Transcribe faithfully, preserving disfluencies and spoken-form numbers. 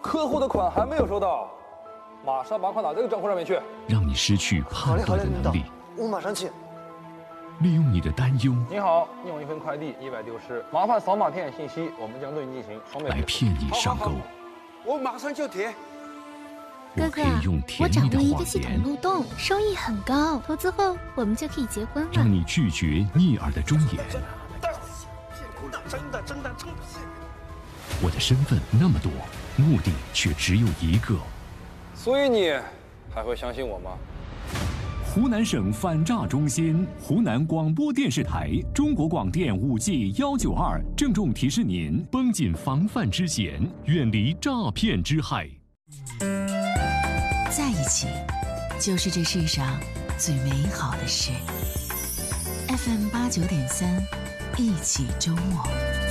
客户的款还没有收到，马上把款打这个账户上面去。 让你失去判断的能力。 我马上去。 利用你的担忧。 你好，你有一份快递意外丢失，麻烦扫码填写信息，我们将对你进行双倍。 来骗你上钩。 我马上就填。 我可以用甜蜜的谎言。 漏洞，收益很高，投资后我们就可以结婚了。 让你拒绝逆耳的忠言。 真的真的真的。 我的身份那么多，目的却只有一个。 所以你还会相信我吗？ 湖南省反诈中心、湖南广播电视台、中国广电五 G 幺九二郑重提示您：绷紧防范之弦，远离诈骗之害。 在一起，就是这世上最美好的事。F M 八九点三，一起周末。